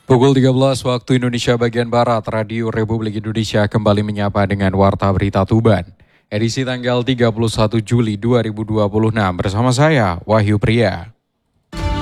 Pukul 13 waktu Indonesia bagian Barat, Radio Republik Indonesia kembali menyapa dengan Warta Berita Tuban. Edisi tanggal 31 Juli 2026 bersama saya, Wahyu Pria.